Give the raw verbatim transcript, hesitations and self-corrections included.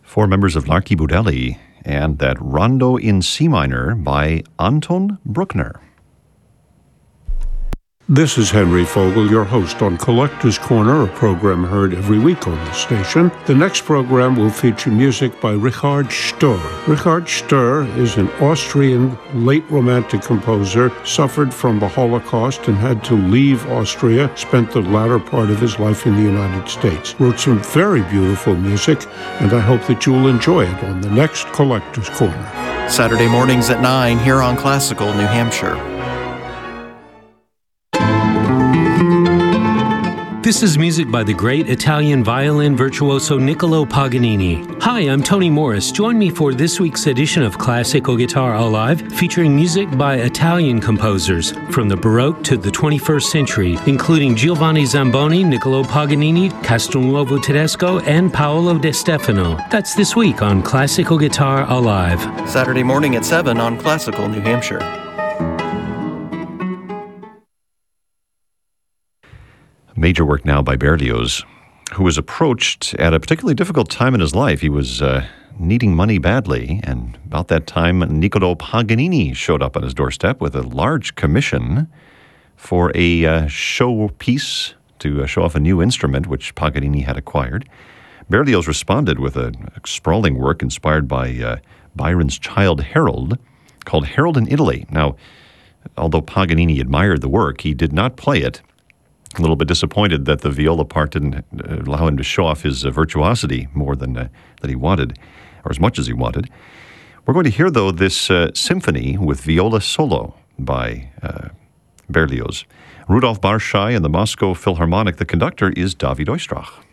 Four members of L'Archibaudelli, and that Rondo in C minor by Anton Bruckner. This is Henry Fogel, your host on Collector's Corner, a program heard every week on the station. The next program will feature music by Richard Stoehr. Richard Stoehr is an Austrian late Romantic composer, suffered from the Holocaust and had to leave Austria, spent the latter part of his life in the United States. Wrote some very beautiful music, and I hope that you'll enjoy it on the next Collector's Corner. Saturday mornings at nine here on Classical New Hampshire. This is music by the great Italian violin virtuoso Niccolo Paganini. Hi, I'm Tony Morris. Join me for this week's edition of Classical Guitar Alive, featuring music by Italian composers from the Baroque to the twenty-first century, including Giovanni Zamboni, Niccolo Paganini, Castelnuovo Tedesco, and Paolo De Stefano. That's this week on Classical Guitar Alive. Saturday morning at seven on Classical New Hampshire. Major work now by Berlioz, who was approached at a particularly difficult time in his life. He was uh, needing money badly, and about that time, Niccolo Paganini showed up on his doorstep with a large commission for a uh, showpiece to uh, show off a new instrument which Paganini had acquired. Berlioz responded with a, a sprawling work inspired by uh, Byron's Childe Harold called Harold in Italy. Now, although Paganini admired the work, he did not play it. A little bit disappointed that the viola part didn't allow him to show off his uh, virtuosity more than uh, that he wanted, or as much as he wanted. We're going to hear, though, this uh, symphony with viola solo by uh, Berlioz. Rudolf Barschai and the Moscow Philharmonic. The conductor is David Oistrakh.